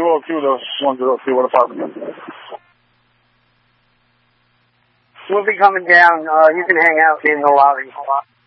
202 to 103. What apartment? We'll be coming down. You can hang out in the lobby.